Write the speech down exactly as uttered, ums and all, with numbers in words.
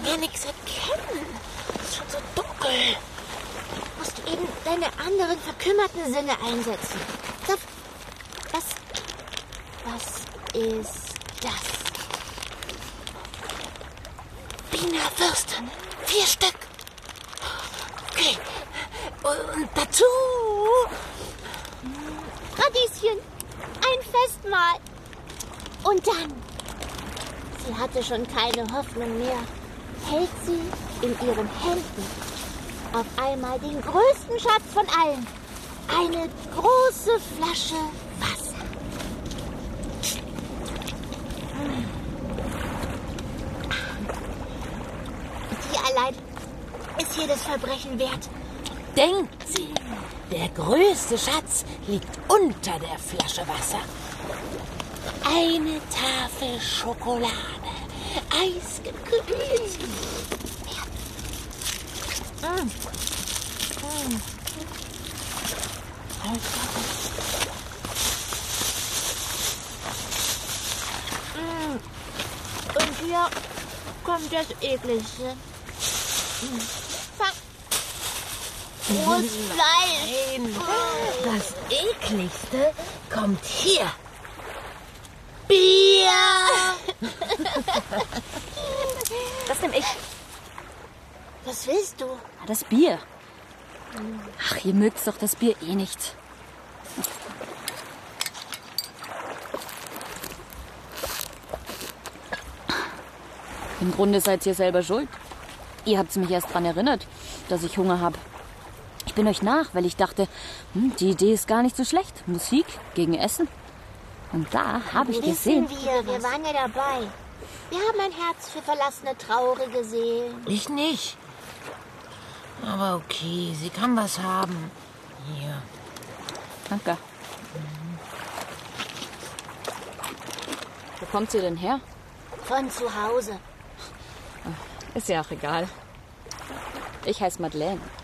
mehr nichts erkennen. Es ist schon so dunkel. Musst du eben deine anderen verkümmerten Sinne einsetzen. Zapf. Was, was ist das? Wiener-Würste. Vier Stück. Okay. Und dazu... Radieschen. Ein Festmahl. Und dann... Sie hatte schon keine Hoffnung mehr. Hält sie in ihren Händen auf einmal den größten Schatz von allen. Eine große Flasche Wasser. Die allein ist jedes Verbrechen wert. Denkt sie, der größte Schatz liegt unter der Flasche Wasser. Eine Tafel Schokolade, eisgekühlt. Mm. Mm. Mm. Und hier kommt das Ekligste. Mm. Fang. Rohes Fleisch. Nein, das Ekligste kommt hier. Bier! Das nehme ich. Was willst du? Das Bier. Ach, ihr mögt doch das Bier eh nicht. Im Grunde seid ihr selber schuld. Ihr habt mich erst daran erinnert, dass ich Hunger habe. Ich bin euch nach, weil ich dachte, hm, die Idee ist gar nicht so schlecht. Musik gegen Essen. Und da habe ich gesehen... Wissen wir, wir waren ja dabei. Wir haben ein Herz für verlassene, traurige Seelen. Ich nicht. Aber okay, sie kann was haben. Hier. Danke. Wo kommt sie denn her? Von zu Hause. Ist ja auch egal. Ich heiße Madeleine.